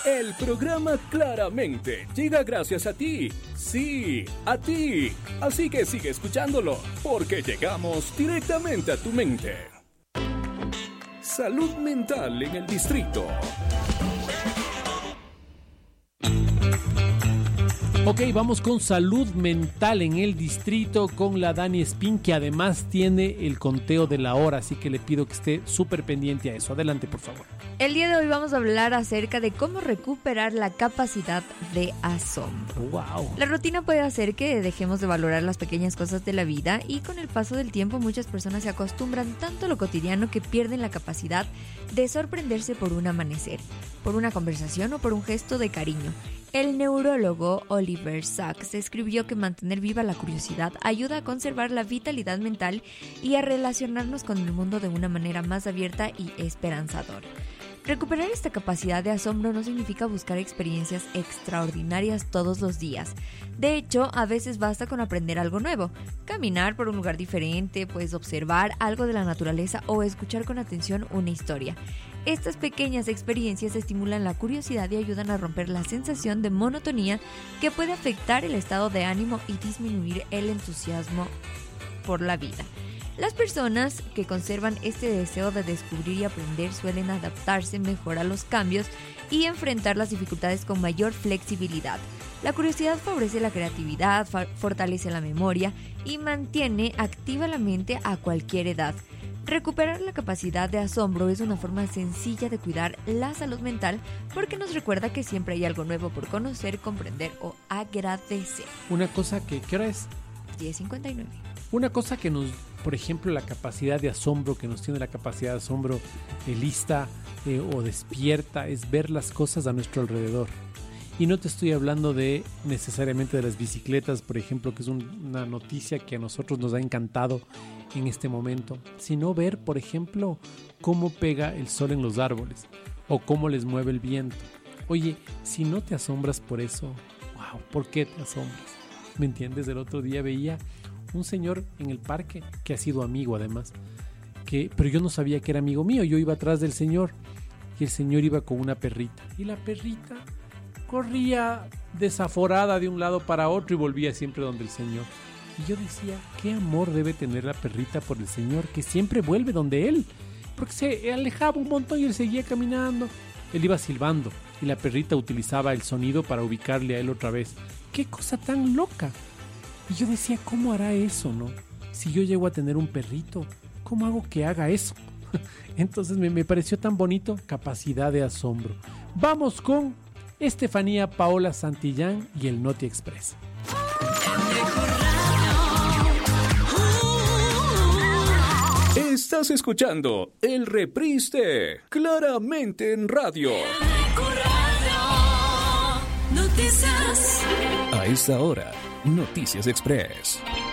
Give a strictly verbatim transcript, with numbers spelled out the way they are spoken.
El programa Claramente llega gracias a ti. Sí, a ti. Así que sigue escuchándolo, porque llegamos directamente a tu mente. Salud mental en el distrito. Ok, vamos con salud mental en el distrito con la Dani Espín, que además tiene el conteo de la hora, así que le pido que esté súper pendiente a eso. Adelante, por favor. El día de hoy vamos a hablar acerca de cómo recuperar la capacidad de asombro. Wow. La rutina puede hacer que dejemos de valorar las pequeñas cosas de la vida y con el paso del tiempo muchas personas se acostumbran tanto a lo cotidiano que pierden la capacidad de sorprenderse por un amanecer, por una conversación o por un gesto de cariño. El neurólogo Oliver Sacks escribió que mantener viva la curiosidad ayuda a conservar la vitalidad mental y a relacionarnos con el mundo de una manera más abierta y esperanzadora. Recuperar esta capacidad de asombro no significa buscar experiencias extraordinarias todos los días. De hecho, a veces basta con aprender algo nuevo, caminar por un lugar diferente, pues observar algo de la naturaleza o escuchar con atención una historia. Estas pequeñas experiencias estimulan la curiosidad y ayudan a romper la sensación de monotonía que puede afectar el estado de ánimo y disminuir el entusiasmo por la vida. Las personas que conservan este deseo de descubrir y aprender suelen adaptarse mejor a los cambios y enfrentar las dificultades con mayor flexibilidad. La curiosidad favorece la creatividad, fa- fortalece la memoria y mantiene activa la mente a cualquier edad. Recuperar la capacidad de asombro es una forma sencilla de cuidar la salud mental porque nos recuerda que siempre hay algo nuevo por conocer, comprender o agradecer. Una cosa que, ¿qué hora es? diez cincuenta y nueve. Una cosa que nos, por ejemplo, la capacidad de asombro, que nos tiene la capacidad de asombro eh, lista eh, o despierta, es ver las cosas a nuestro alrededor. Y no te estoy hablando de necesariamente de las bicicletas, por ejemplo, que es un, una noticia que a nosotros nos ha encantado en este momento, sino ver, por ejemplo, cómo pega el sol en los árboles o cómo les mueve el viento. Oye, si no te asombras por eso, wow, ¿por qué te asombras? ¿Me entiendes? El otro día veía un señor en el parque que ha sido amigo además, que, pero yo no sabía que era amigo mío. Yo iba atrás del señor y el señor iba con una perrita y la perrita corría desaforada de un lado para otro y volvía siempre donde el señor. Y yo decía, qué amor debe tener la perrita por el señor, que siempre vuelve donde él, porque se alejaba un montón y él seguía caminando. Él iba silbando y la perrita utilizaba el sonido para ubicarle a él otra vez. ¡Qué cosa tan loca! Y yo decía, ¿cómo hará eso, no? Si yo llego a tener un perrito, ¿cómo hago que haga eso? Entonces me, me pareció tan bonito, capacidad de asombro. Vamos con Estefanía Paola Santillán y el Noti Express. Estás escuchando el reprise de Claramente en Radio. Noticias. A esta hora, Noticias Express.